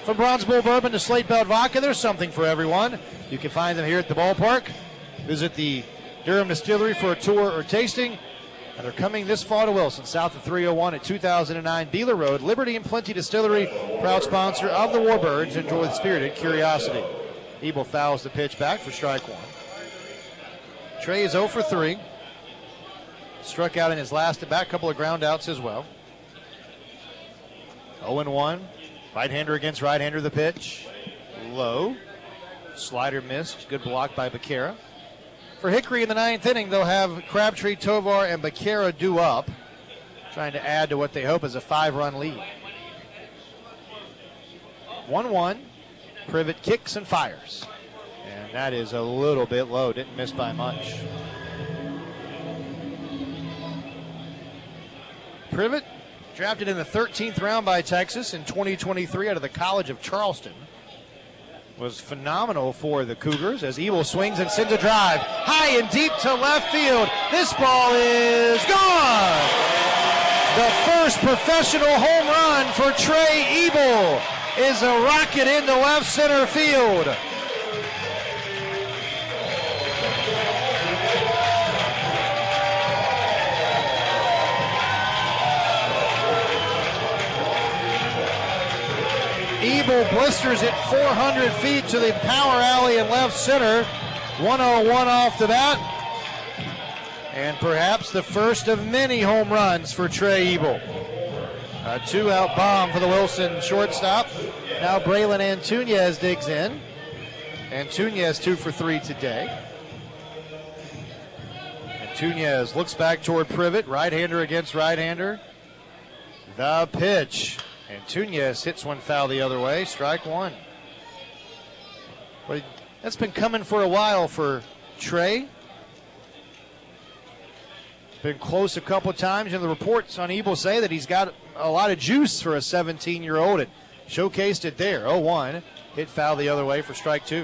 From Bronze Bull Bourbon to Slate Belt Vodka, there's something for everyone. You can find them here at the ballpark. Visit the Durham Distillery for a tour or tasting. And they're coming this fall to Wilson, south of 301 at 2009 Beeler Road. Liberty and Plenty Distillery, proud sponsor of the Warbirds. Enjoy the spirited curiosity. Ebel fouls the pitch back for strike one. Trey is 0 for 3. Struck out in his last at-bat, couple of ground outs as well. 0-1. Right-hander against right-hander, the pitch. Low. Slider missed. Good block by Becerra. For Hickory in the ninth inning, they'll have Crabtree, Tovar, and Becerra due up, trying to add to what they hope is a 5-run lead. 1-1. Privet kicks and fires. And that is a little bit low. Didn't miss by much. Privet, drafted in the 13th round by Texas in 2023 out of the College of Charleston, was phenomenal for the Cougars as Ebel swings and sends a drive high and deep to left field. This ball is gone. The first professional home run for Trey Ebel is a rocket into left center field. Ebel blisters it 400 feet to the power alley in left center. 101 off the bat. And perhaps the first of many home runs for Trey Ebel. A 2-out bomb for the Wilson shortstop. Now Braylon Antunez digs in. Antunez 2 for 3 today. Antunez looks back toward Privet. Right-hander against right-hander. The pitch. Antunez hits one foul the other way. Strike one. But that's been coming for a while for Trey. Been close a couple times, and the reports on Ebel say that he's got a lot of juice for a 17-year-old, and showcased it there. 0-1. Hit foul the other way for strike two.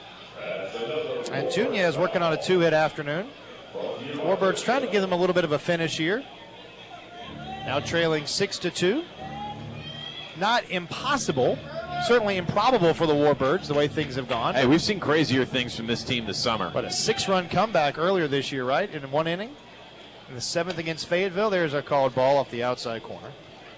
Antunez working on a 2-hit afternoon. Warbirds trying to give them a little bit of a finish here. Now trailing 6-2. Not impossible, certainly improbable for the Warbirds, the way things have gone. Hey, we've seen crazier things from this team this summer. But a 6-run comeback earlier this year, right, in one inning? In the 7th against Fayetteville, there's a called ball off the outside corner.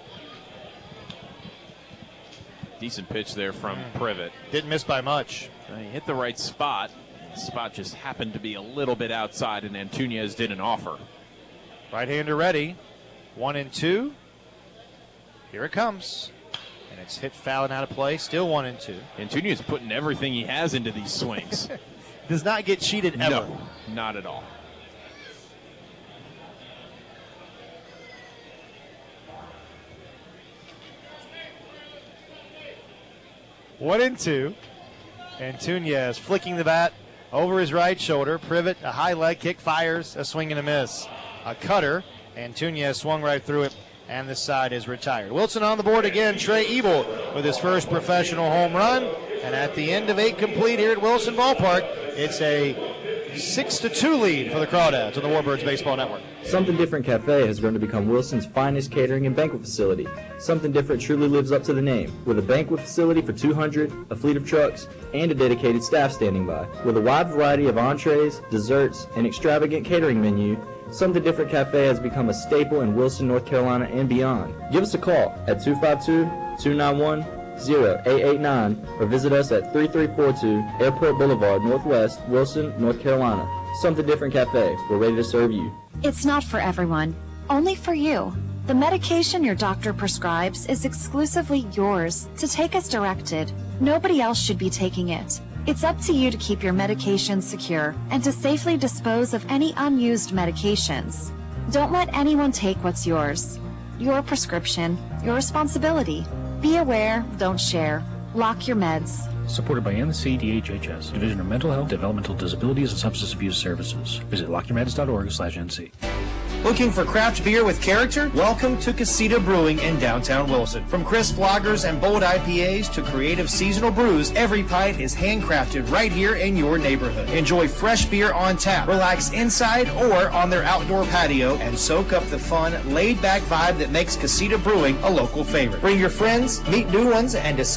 Decent pitch there from Privet. Didn't miss by much. He hit the right spot. The spot just happened to be a little bit outside, and Antunez didn't offer. Right-hander ready. 1-2. Here it comes. And it's hit foul and out of play. Still 1-2. Antunez putting everything he has into these swings. Does not get cheated ever. No, not at all. One and two. Antunez flicking the bat over his right shoulder. Privet, a high leg kick, fires, a swing and a miss. A cutter. Antunez swung right through it, and this side is retired. Wilson on the board again. Trey Ebel with his first professional home run. And at the end of 8 complete here at Wilson Ballpark, it's a 6-2 lead for the Crawdads on the Warbirds Baseball Network. Something Different Cafe has grown to become Wilson's finest catering and banquet facility. Something Different truly lives up to the name, with a banquet facility for 200, a fleet of trucks, and a dedicated staff standing by. With a wide variety of entrees, desserts, and extravagant catering menu, Something Different Cafe has become a staple in Wilson, North Carolina, and beyond. Give us a call at 252-291-0889 or visit us at 3342 Airport Boulevard, Northwest, Wilson, North Carolina. Something Different Cafe. We're ready to serve you. It's not for everyone, only for you. The medication your doctor prescribes is exclusively yours to take as directed. Nobody else should be taking it. It's up to you to keep your medications secure and to safely dispose of any unused medications. Don't let anyone take what's yours. Your prescription, your responsibility. Be aware, don't share. Lock your meds. Supported by NCDHHS, Division of Mental Health, Developmental Disabilities, and Substance Abuse Services. Visit lockyourmeds.org/NC. Looking for craft beer with character? Welcome to Casita Brewing in downtown Wilson. From crisp lagers and bold IPAs to creative seasonal brews, every pint is handcrafted right here in your neighborhood. Enjoy fresh beer on tap, relax inside or on their outdoor patio, and soak up the fun, laid-back vibe that makes Casita Brewing a local favorite. Bring your friends, meet new ones, and discover